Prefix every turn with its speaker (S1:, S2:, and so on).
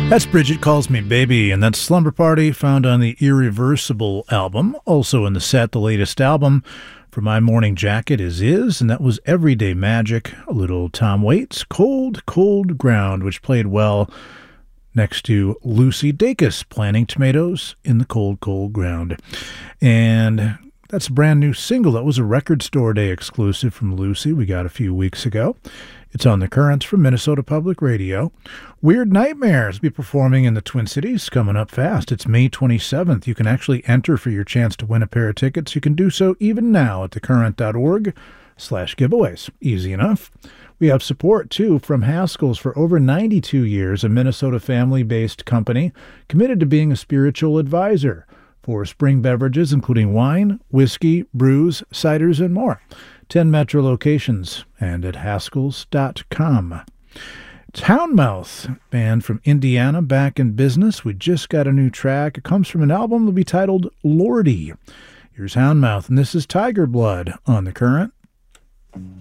S1: That's Bridget Calls Me Baby, and that's Slumber Party, found on the Irreversible album. Also in the set, the latest album for My Morning Jacket is, and that was Everyday Magic, a little Tom Waits, Cold, Cold Ground, which played well next to Lucy Dacus, planting tomatoes in the cold, cold ground. And that's a brand new single. That was a Record Store Day exclusive from Lucy we got a few weeks ago. It's on the Currents from Minnesota Public Radio. Weird Nightmares will be performing in the Twin Cities coming up fast. It's May 27th. You can actually enter for your chance to win a pair of tickets. You can do so even now at thecurrent.org/giveaways. Easy enough. We have support, too, from Haskell's for over 92 years, a Minnesota family-based company committed to being a spiritual advisor for spring beverages, including wine, whiskey, brews, ciders, and more. 10 metro locations and at haskells.com. It's Houndmouth, band from Indiana, back in business. We just got a new track. It comes from an album that will be titled Lordy. Here's Houndmouth, and this is Tiger Blood on The Current.